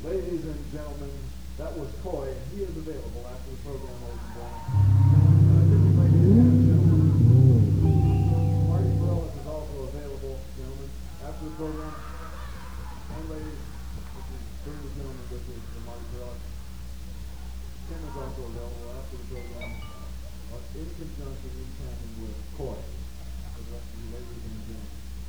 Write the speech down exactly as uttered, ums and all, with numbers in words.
Ladies and gentlemen, that was Coy, and he is available after the program, ladies and gentlemen. And I think we might need to have gentlemen. Marty Perellis is also available, gentlemen, after the program. And ladies, this is, bring the gentleman with you for Marty Perellis. Tim is also available after the program, uh, in conjunction, in tandem with Coy. For the rest of you ladies and gentlemen.